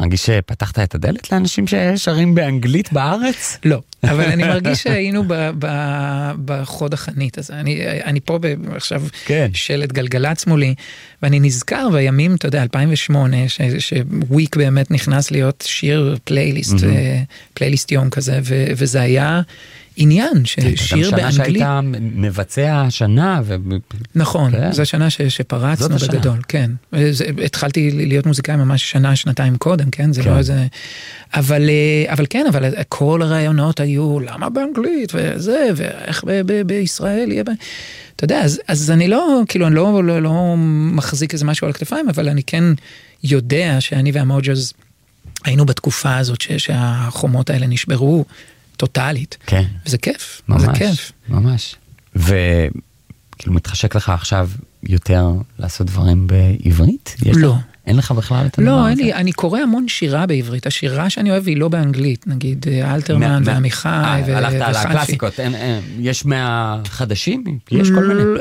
מרגיש שפתחת את הדלת לאנשים ששרים באנגלית בארץ? לא, אבל אני מרגיש שהיינו בחוד החנית, אז אני פה עכשיו שלט גלגלצ מולי, ואני נזכר בימים, אתה יודע, 2008, שוויק באמת נכנס להיות שיר פלייליסט יום כזה, וזה היה עניין, ששיר באנגלית. שנה שהיית מבצע שנה. נכון, זו השנה שפרצנו בגדול, כן. התחלתי להיות מוזיקאי ממש שנה, שנתיים קודם, כן? זה לא איזה... אבל כן, אבל כל הרעיונות היו, למה באנגלית, וזה, ואיך בישראל יהיה... אתה יודע, אז אני לא, כאילו, אני לא מחזיק איזה משהו על הכתפיים, אבל אני כן יודע שאני והמוג'אז היינו בתקופה הזאת שהחומות האלה נשברו, טוטלית. כן. וזה כיף. ממש, זה כיף. ממש. וכאילו מתחשק לך עכשיו יותר לעשות דברים בעברית? לא. אין לך בכלל את הדבר הזה? לא, אני קורא המון שירה בעברית. השירה שאני אוהב היא לא באנגלית. נגיד אלתרמן ועמיחי וחלפי. הלכת על הקלאסיקות. יש מהחדשים? יש כל מיני?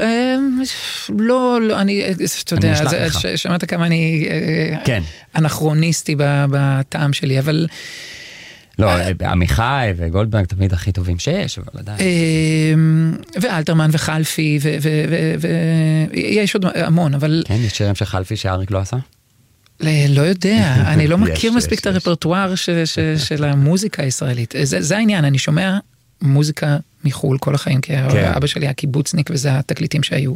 לא, אני, אתה יודע, שמעת כמה אני אנכרוניסטי בטעם שלי, אבל... לא, עמיחי וגולדברג תמיד הכי טובים שיש, אבל עדיין. ואלתרמן וחלפי, ויש עוד המון, אבל... כן, יש שירים של חלפי שאריק לא עשה? לא יודע, אני לא מכיר מספיק את הרפרטואר של המוזיקה הישראלית. זה העניין, אני שומע מוזיקה מחול כל החיים, כי אבא שלי היה קיבוצניק, וזה התקליטים שהיו.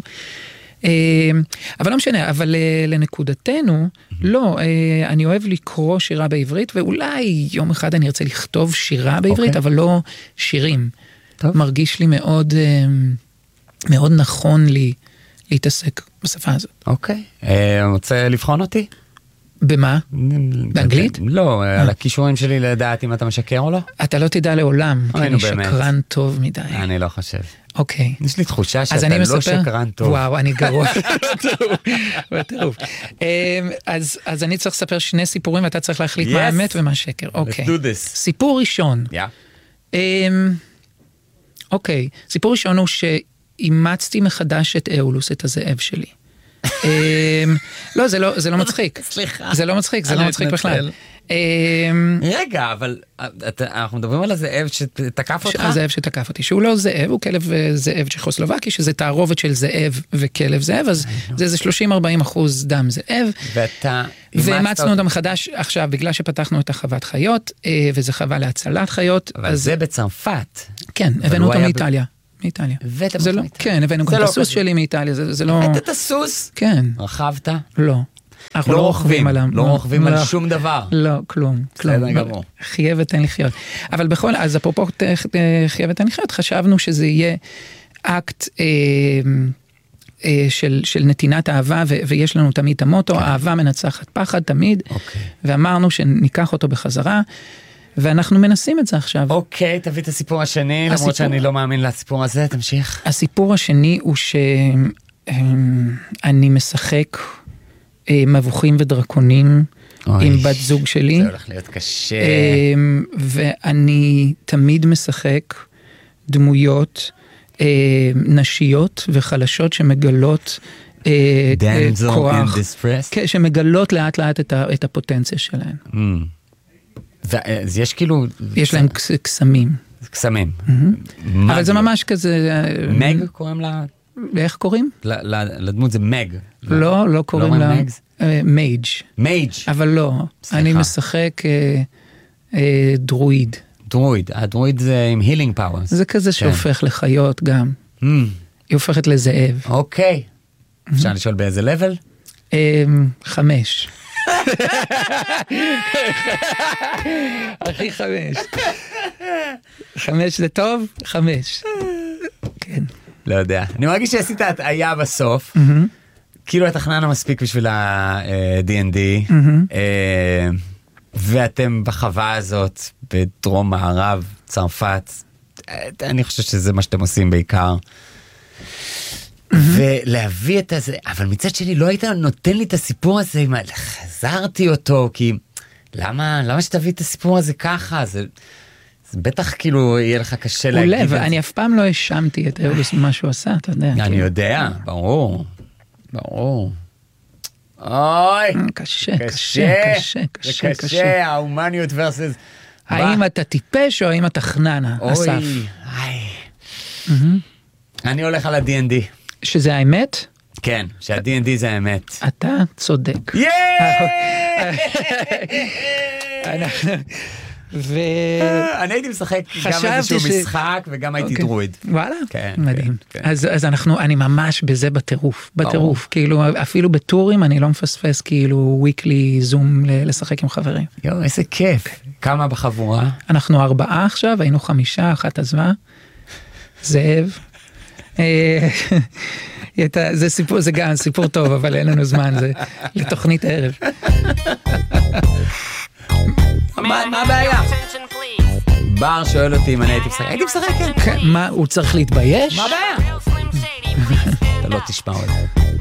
אבל לא משנה, אבל לנקודתנו, לא, אני אוהב לקרוא שירה בעברית, ואולי יום אחד אני ארצה לכתוב שירה בעברית, אבל לא שירים. מרגיש לי מאוד, מאוד נכון לי להתעסק בשפה הזאת. אוקיי. רוצה לבחון אותי? במה? באנגלית? לא, על הכישורים שלי לדעת אם אתה משקר או לא. אתה לא תדע לעולם, כי אני שקרן טוב מדי. אני לא חושב. אוקיי. יש לי תחושה שאתה לא שקרן טוב. וואו, אני גרוע. בטירוף. אז אני צריך לספר שני סיפורים, ואתה צריך להחליט מה האמת ומה שקר. אוקיי. Let's do this. סיפור ראשון. אוקיי. סיפור ראשון הוא שאימצתי מחדש את אאולוס, את הזאב שלי. לא, זה לא מצחיק. סליחה. זה לא מצחיק בכלל. רגע, אבל אנחנו מדברים על הזאב שתקף אותך? הזאב שתקף אותי, שהוא לא זאב, הוא כלב זאב צ'כוסלובקי, שזה תערובת של זאב וכלב זאב, אז זה איזה 30-40% דם זאב. ואימצנו אותם מחדש עכשיו, בגלל שפתחנו את החוות חיות, וזה חווה להצלת חיות. אבל זה בצרפת. כן, הבאנו אותם מאיטליה. מאיטליה. הבאתם אותם מאיטליה. כן, הבאנו גם את הסוס שלי מאיטליה, זה לא... הבאת את הסוס? כן. רכבת? לא. אנחנו לא רוכבים עליהם. לא רוכבים על שום דבר. לא, כלום. חיה ותן לחיות. אבל בכל, אז אפרופו חיה ותן לחיות, חשבנו שזה יהיה אקט של נתינת אהבה, ויש לנו תמיד את המוטו, אהבה מנצחת פחד תמיד, ואמרנו שניקח אותו בחזרה, ואנחנו מנסים את זה עכשיו. אוקיי, תביא את הסיפור השני, למרות שאני לא מאמין לסיפור הזה, תמשיך. הסיפור השני הוא שאני משחק מבוכים ודרקונים עם בת זוג שלי. זה הולך להיות קשה. ואני תמיד משחק דמויות נשיות וחלשות שמגלות כוח. שמגלות לאט לאט את הפוטנציה שלהן. אז יש כאילו... יש להם קסמים. קסמים. אבל זה ממש כזה... מג קוראים לה... איך קוראים? לדמות זה מג. לא קוראים לה... מייג'. מייג'. אבל לא. אני משחק דרואיד. דרואיד. הדרואיד זה עם הילינג פאוור. זה כזה שהופך לחיות גם. היא הופכת לזאב. אוקיי. אפשר לשאול באיזה לבל? 5. הכי 5. 5 זה טוב? 5. כן. לא יודע. אני מרגיש שעשית הטעיה בסוף. כאילו התכנן המספיק בשביל ה-D&D. ואתם בחווה הזאת בדרום מערב, צרפת. אני חושב שזה מה שאתם עושים בעיקר. ולהביא את הזה, אבל מצד שלי לא היית נותן לי את הסיפור הזה, חזרתי אותו, כי למה שתביא את הסיפור הזה ככה? זה בטח כאילו יהיה לך קשה להגיד את זה. אני אף פעם לא האשמתי את אאולוס ממה שהוא עשה, אתה יודע. אני יודע, ברור. אוי, קשה, קשה. ההומניות versus... האם אתה טיפש או האם אתה חננה, אסף? אני הולך על ה-D&D. שזה האמת? כן, שה-D&D זה האמת. אתה צודק. אני הייתי משחק גם איזשהו משחק וגם הייתי דרואיד. וואלה, מדהים. אז אני ממש בזה בטירוף, כאילו אפילו בטורים אני לא מפספס כאילו וויקלי זום לשחק עם חברים. יו, איזה כיף. כמה בחבורה? אנחנו 4 עכשיו, היינו 5, 1 עזבה. זאב. זה גם סיפור טוב, אבל אין לנו זמן, זה לתוכנית ערב. מה הבעיה? בר שואל אותי אם אני הייתי משחק. הייתי משחק, כן. מה, הוא צריך להתבייש? מה הבעיה? אתה לא תשמע עוד.